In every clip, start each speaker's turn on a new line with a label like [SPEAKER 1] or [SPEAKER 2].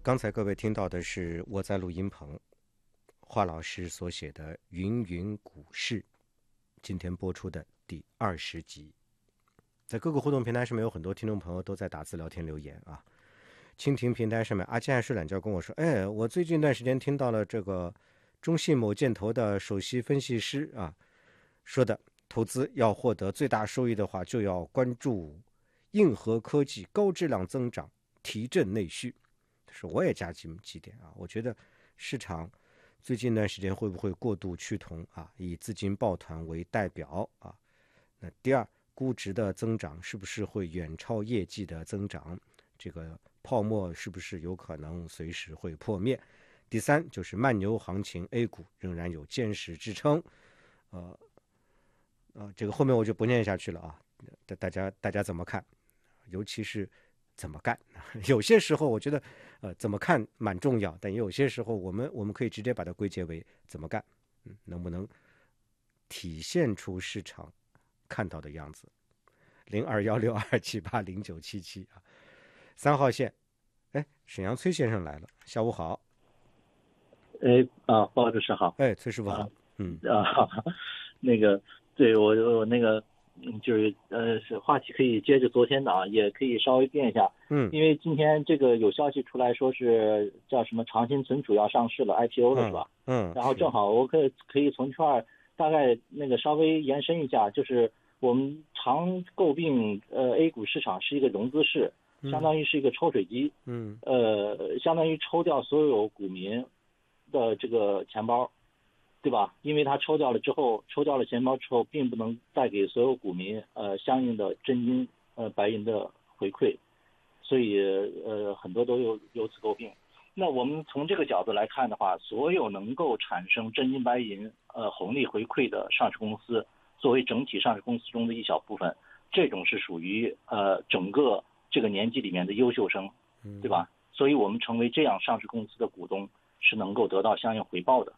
[SPEAKER 1] 刚才各位听到的是我在录音棚华老师所写的《云云股市》，今天播出的第20集。在各个互动平台上面有很多听众朋友都在打字聊天留言啊。蜻蜓平台上面阿健爱睡懒觉跟我说，我最近一段时间听到了这个中信某建投的首席分析师啊说的，投资要获得最大收益的话，就要关注硬核科技高质量增长，提振内需。是我也加几点啊，我觉得市场最近一段时间会不会过度趋同啊？以资金抱团为代表啊？那第二，估值的增长是不是会远超业绩的增长？这个泡沫是不是有可能随时会破灭？第三，就是慢牛行情 A 股仍然有坚实支撑。这个后面我就不念下去了啊，大家怎么看？尤其是怎么干？有些时候我觉得，怎么看蛮重要，但有些时候我们可以直接把它归结为怎么干，能不能体现出市场看到的样子？0216278097啊，3号线，沈阳崔先生来了，下午好。
[SPEAKER 2] 包主持好。
[SPEAKER 1] 崔师傅好。
[SPEAKER 2] 那个，对我那个，就是是话题可以接着昨天的啊，也可以稍微变一下。因为今天这个有消息出来说是叫什么长兴存储要上市了 IPO 了是吧？然后正好我可以从这块大概那个稍微延伸一下，就是我们常诟病A 股市场是一个融资市，相当于是一个抽水机，相当于抽掉所有股民的这个钱包，对吧？因为他抽掉了钱包之后，并不能再给所有股民相应的真金白银的回馈，所以很多都有此诟病。那我们从这个角度来看的话，所有能够产生真金白银红利回馈的上市公司，作为整体上市公司中的一小部分，这种是属于整个这个年纪里面的优秀生，对吧？所以我们成为这样上市公司的股东，是能够得到相应回报的。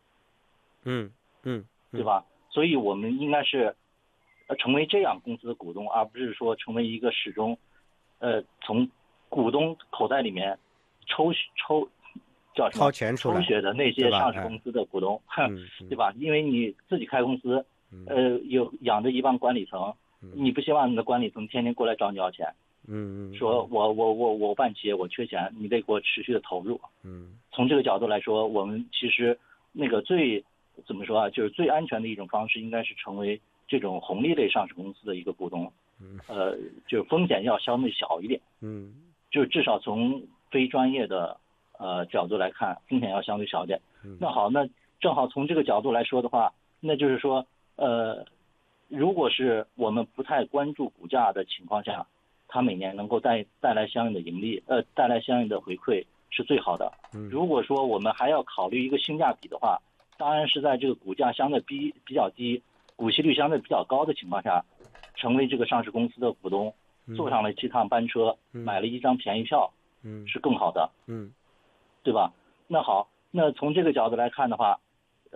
[SPEAKER 2] 对吧？所以我们应该是成为这样公司的股东，而不是说成为一个始终从股东口袋里面抽
[SPEAKER 1] 钱出来
[SPEAKER 2] 抽血的那些上市公司的股东，对吧？因为你自己开公司，有养着一帮管理层，你不希望你的管理层天天过来找你要钱，说我办企业我缺钱，你得给我持续的投入。从这个角度来说，我们其实那个怎么说啊？就是最安全的一种方式，应该是成为这种红利类上市公司的一个股东，就是风险要相对小一点，就是至少从非专业的角度来看，风险要相对小一点。那好，那正好从这个角度来说的话，那就是说，如果是我们不太关注股价的情况下，它每年能够带来相应的盈利，带来相应的回馈是最好的。如果说我们还要考虑一个性价比的话，当然是在这个股价相对比较低，股息率相对比较高的情况下，成为这个上市公司的股东，坐上了这趟班车，买了一张便宜票，是更好的，对吧？那好，那从这个角度来看的话，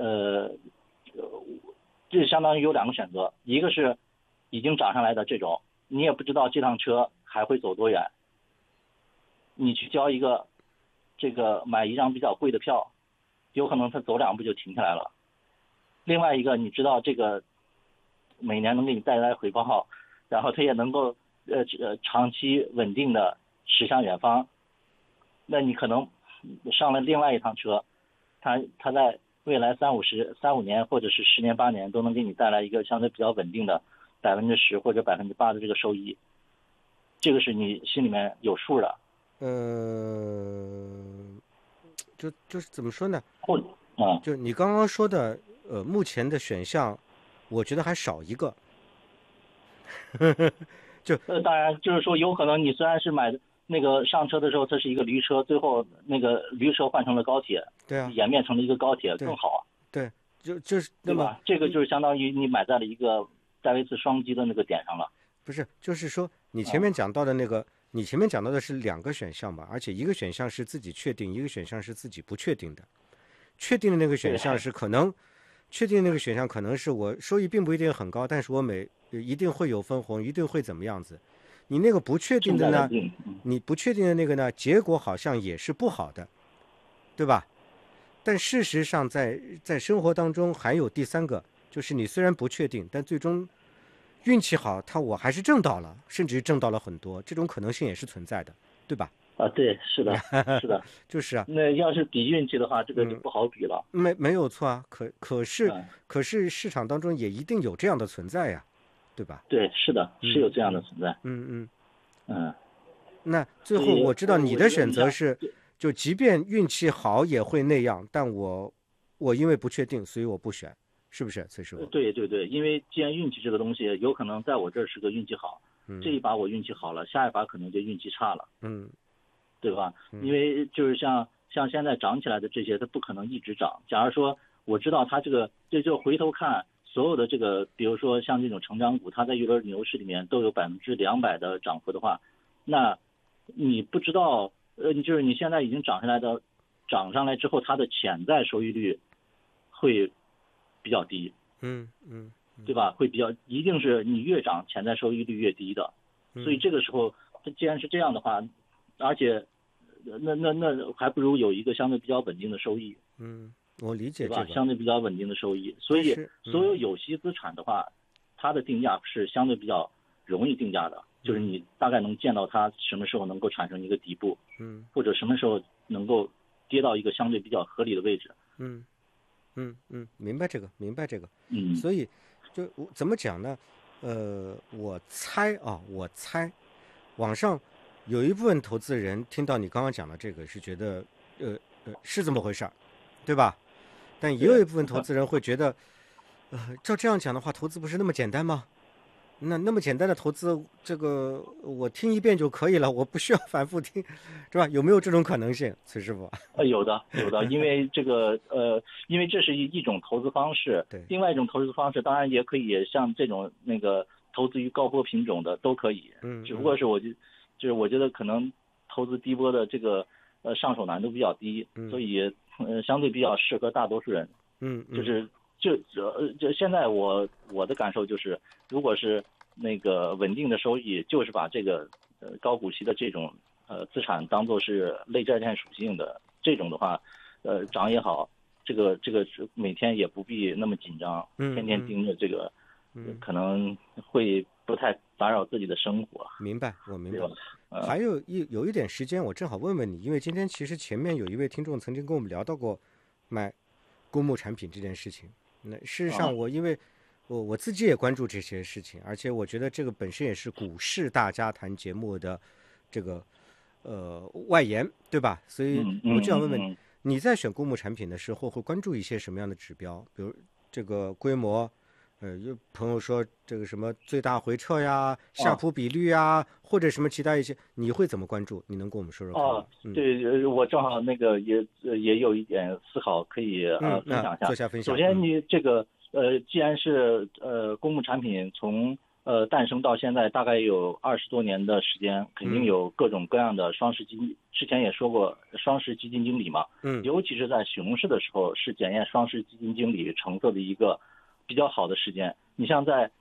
[SPEAKER 2] 这相当于有两个选择，一个是已经涨上来的这种，你也不知道这趟车还会走多远，你去交一个买一张比较贵的票，有可能它走2步就停下来了。另外一个，你知道这个每年能给你带来回报，然后它也能够长期稳定的驶向远方，那你可能上了另外一趟车，它在未来3-5年或者是10年8年都能给你带来一个相对比较稳定的10%或者8%的这个收益，这个是你心里面有数的。
[SPEAKER 1] 就是怎么说呢？就你刚刚说的，目前的选项，我觉得还少一个。
[SPEAKER 2] 当然就是说，有可能你虽然是买那个上车的时候，这是一个驴车，最后那个驴车换成了高铁，
[SPEAKER 1] 对啊，
[SPEAKER 2] 演变成了一个高铁更好啊。
[SPEAKER 1] 对，就是
[SPEAKER 2] 对吧？这个就是相当于你买在了一个戴维斯双击的那个点上了。
[SPEAKER 1] 不是，就是说你前面讲到的那个。你前面讲到的是2个选项吧，而且一个选项是自己确定，一个选项是自己不确定的。确定的那个选项是可能，确定的那个选项可能是我收益并不一定很高，但是我一定会有分红，一定会怎么样子。你那个不确定的呢？ 你不确定的那个呢，结果好像也是不好的，对吧？但事实上在生活当中还有第三个，就是你虽然不确定，但最终运气好，我还是挣到了，甚至挣到了很多，这种可能性也是存在的，对吧？
[SPEAKER 2] 对，是的，是的，
[SPEAKER 1] 就是啊。
[SPEAKER 2] 那要是比运气的话，这个就不好比了。
[SPEAKER 1] 没有错啊，可是市场当中也一定有这样的存在呀，对吧？
[SPEAKER 2] 对，是的，是有这样的存在。
[SPEAKER 1] 那最后我知道你的选择是，就即便运气好也会那样，但我因为不确定，所以我不选，是不是崔师傅？
[SPEAKER 2] 对对对，因为既然运气这个东西有可能在我这儿是个运气好，这一把我运气好了，下一把可能就运气差了，对吧？因为就是像现在涨起来的这些，它不可能一直涨。假如说我知道它就回头看所有的这个，比如说像这种成长股，它在一轮牛市里面都有200%的涨幅的话，那你不知道，就是你现在已经涨上来之后，它的潜在收益率会比较低，对吧？一定是你越涨，潜在收益率越低的。所以这个时候，既然是这样的话，而且那还不如有一个相对比较稳定的收益。
[SPEAKER 1] 我理解这个，
[SPEAKER 2] 对吧？相对比较稳定的收益，所以所有有息资产的话，它的定价是相对比较容易定价的，就是你大概能见到它什么时候能够产生一个底部，或者什么时候能够跌到一个相对比较合理的位置。
[SPEAKER 1] 明白这个。所以就怎么讲呢？我猜网上有一部分投资人听到你刚刚讲的这个是觉得是这么回事儿，对吧？但也有一部分投资人会觉得照这样讲的话，投资不是那么简单吗？那么简单的投资，这个我听一遍就可以了，我不需要反复听，是吧？有没有这种可能性，崔师傅？
[SPEAKER 2] 有的，因为这个因为这是一种投资方式，
[SPEAKER 1] 对，
[SPEAKER 2] 另外一种投资方式当然也可以像这种那个投资于高波品种的都可以，只不过是就是我觉得可能投资低波的这个上手难度比较低，所以相对比较适合大多数人。就现在我的感受就是，如果是那个稳定的收益，就是把这个高股息的这种资产当做是类债券属性的这种的话，涨也好，这个每天也不必那么紧张，天天盯着这个，可能会不太打扰自己的生活。
[SPEAKER 1] 明白，我明白。还有一点时间，我正好问问你，因为今天其实前面有一位听众曾经跟我们聊到过买公募产品这件事情。那事实上因为我自己也关注这些事情，而且我觉得这个本身也是股市大家谈节目的这个外延，对吧？所以我就想问问你在选公募产品的时候会关注一些什么样的指标？比如这个规模，有朋友说这个什么最大回撤呀、夏普比率呀，或者什么其他一些，你会怎么关注？你能跟我们说说看吗？
[SPEAKER 2] 对，我正好那个也有一点思考可以分享一下。
[SPEAKER 1] 做下分享。
[SPEAKER 2] 首先，你这个既然是公募产品从诞生到现在大概有20多年的时间，肯定有各种各样的双十基金。之前也说过双十基金经理嘛，尤其是在熊市的时候，是检验双十基金经理成色的一个比较好的时间。你像在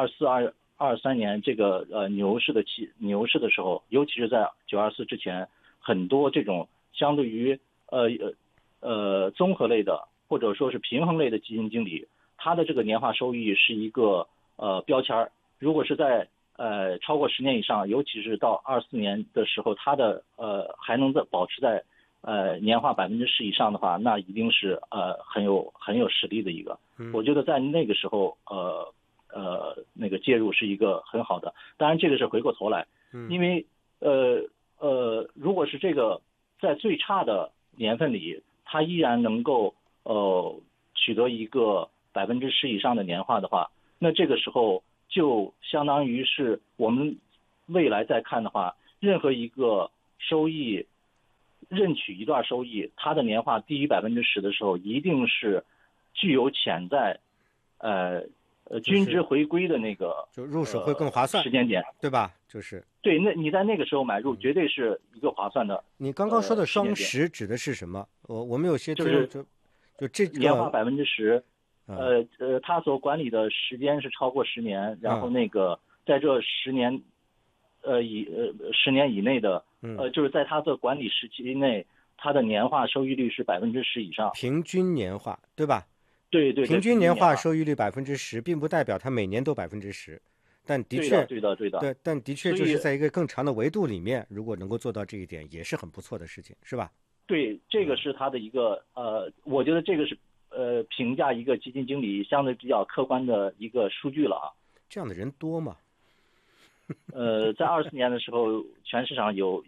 [SPEAKER 2] 24、23年这个牛市的时候，尤其是在924之前，很多这种相对于综合类的或者说是平衡类的基金经理，他的这个年化收益是一个标签。如果是在超过10年以上，尤其是到24年的时候，它的还能保持在年化10%以上的话，那一定是很有实力的一个。我觉得在那个时候那个介入是一个很好的。当然这个是回过头来，因为如果是这个在最差的年份里，它依然能够取得一个10%以上的年化的话，那这个时候就相当于是我们未来再看的话，任何一个收益任取一段收益，它的年化低于10%的时候，一定是具有潜在均值回归的那个，
[SPEAKER 1] 就入手会更划算
[SPEAKER 2] 时间点，
[SPEAKER 1] 对吧？就是
[SPEAKER 2] 对，那你在那个时候买入，绝对是一个划算的。
[SPEAKER 1] 你刚刚说的双10指的是什么？我们有些
[SPEAKER 2] 就是
[SPEAKER 1] 就这个
[SPEAKER 2] 年化10%，他所管理的时间是超过10年，然后那个在这10年10年以内的就是在它的管理时期内，它的年化收益率是10%以上，
[SPEAKER 1] 平均年化，对吧？
[SPEAKER 2] 对，
[SPEAKER 1] 平均年化收益率10%，并不代表它每年都10%，但的确，
[SPEAKER 2] 对的，
[SPEAKER 1] 对，但的确就是在一个更长的维度里面，如果能够做到这一点，也是很不错的事情，是吧？
[SPEAKER 2] 对，这个是它的一个我觉得这个是评价一个基金经理相对比较客观的一个数据了啊。
[SPEAKER 1] 这样的人多吗？
[SPEAKER 2] 在24年的时候，全市场有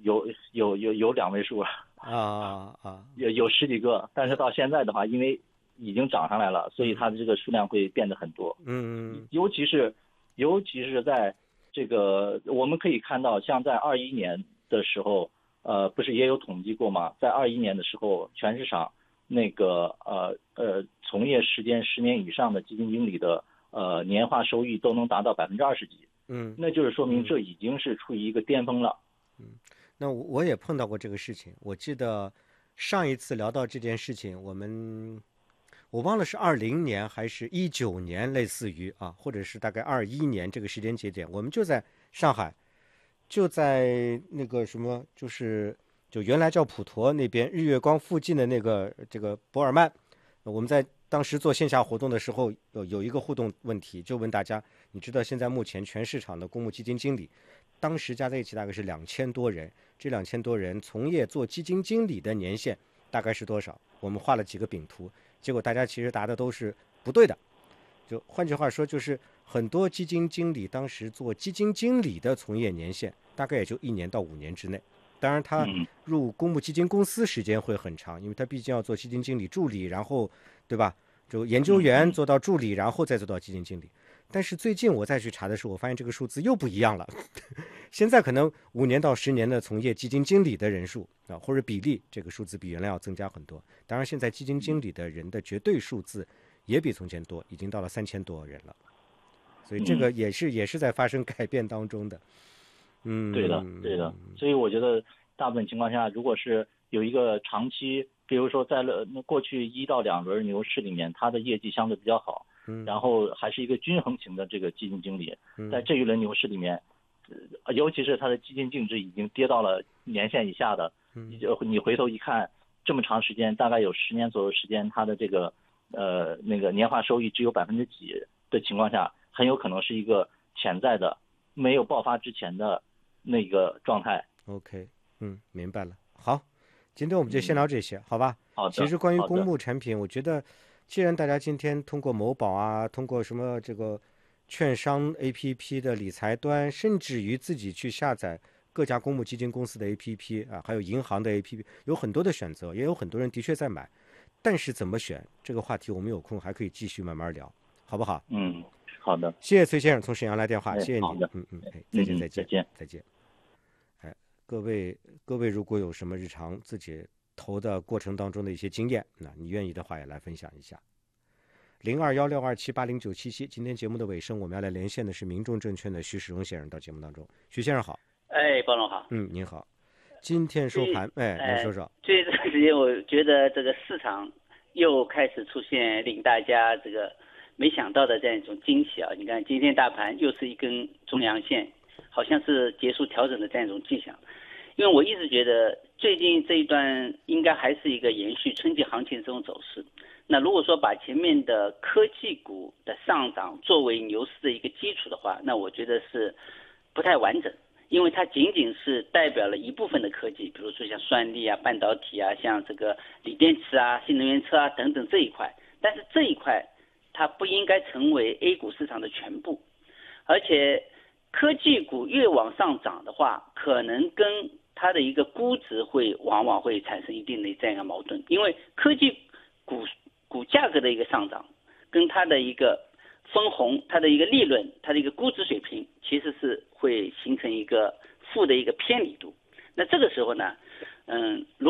[SPEAKER 2] 2位数了有10几个，但是到现在的话，因为已经涨上来了，所以它的这个数量会变得很多。尤其是在这个我们可以看到，像在21年的时候，不是也有统计过吗？在21年的时候，全市场那个从业时间10年以上的基金经理的年化收益都能达到20%几。那就是说明这已经是处于一个巅峰了。
[SPEAKER 1] 那我也碰到过这个事情。我记得上一次聊到这件事情，我忘了是20年还是19年，类似于或者是大概21年这个时间节点，我们就在上海，就在那个什么，就原来叫普陀那边日月光附近的这个博尔曼，我们在当时做线下活动的时候，有一个互动问题，就问大家，你知道现在目前全市场的公募基金经理，当时加在一起大概是2000多人，这2000多人从业做基金经理的年限大概是多少？我们画了几个饼图，结果大家其实答的都是不对的。就换句话说，就是很多基金经理当时做基金经理的从业年限大概也就1年到5年之内。当然他入公募基金公司时间会很长，因为他毕竟要做基金经理助理，然后对吧，就研究员做到助理，然后再做到基金经理。但是最近我再去查的时候，我发现这个数字又不一样了。现在可能5年到10年的从业基金经理的人数或者比例，这个数字比原来要增加很多。当然现在基金经理的人的绝对数字也比从前多，已经到了3000多人了。所以这个也是在发生改变当中的。
[SPEAKER 2] 对的。所以我觉得大部分情况下，如果是有一个长期，比如说在过去1到2轮牛市里面，它的业绩相对比较好，然后还是一个均衡型的这个基金经理，在这一轮牛市里面，尤其是它的基金净值已经跌到了年线以下的，你回头一看，这么长时间，大概有10年左右时间，它的这个那个年化收益只有几% 的情况下，很有可能是一个潜在的没有爆发之前的那个状态。
[SPEAKER 1] OK， 明白了。好，今天我们就先聊这些，好吧？
[SPEAKER 2] 好的。
[SPEAKER 1] 其实关于公募产品，我觉得既然大家今天通过某宝通过什么这个券商 APP 的理财端，甚至于自己去下载各家公募基金公司的 APP 还有银行的 APP， 有很多的选择，也有很多人的确在买。但是怎么选这个话题，我们有空还可以继续慢慢聊，好不好？
[SPEAKER 2] 好的。
[SPEAKER 1] 谢谢崔先生从沈阳来电话，谢谢你。
[SPEAKER 2] 好的。
[SPEAKER 1] 再见。各位如果有什么日常自己投的过程当中的一些经验，那你愿意的话也来分享一下。021627809777，今天节目的尾声，我们要来连线的是民众证券的徐世荣先生到节目当中。徐先生好。
[SPEAKER 3] 包总好。
[SPEAKER 1] 您好。今天收盘，您说说。
[SPEAKER 3] 这段时间我觉得这个市场又开始出现令大家这个没想到的这样一种惊喜啊！你看今天大盘又是一根中阳线，好像是结束调整的这样一种迹象。因为我一直觉得最近这一段应该还是一个延续春季行情这种走势。那如果说把前面的科技股的上涨作为牛市的一个基础的话，那我觉得是不太完整，因为它仅仅是代表了一部分的科技，比如说像算力半导体像这个锂电池新能源车等等这一块，但是这一块它不应该成为 A 股市场的全部。而且科技股越往上涨的话，可能跟它的一个估值往往会产生一定的这样一个矛盾，因为科技股价格的一个上涨跟它的一个分红，它的一个利润，它的一个估值水平其实是会形成一个负的一个偏离度。那这个时候呢